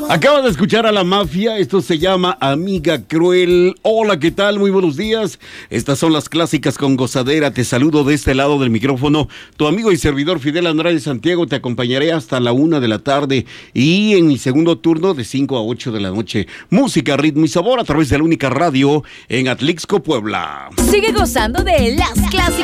Acabas de escuchar a La Mafia, esto se llama Amiga Cruel. Hola, ¿qué tal? Muy buenos días. Estas son las clásicas con gozadera. Te saludo de este lado del micrófono. Tu amigo y servidor Fidel Andrade Santiago, te acompañaré hasta la 1 de la tarde y en mi segundo turno de 5 a 8 de la noche. Música, ritmo y sabor a través de la única radio en Atlixco, Puebla. Sigue gozando de las clásicas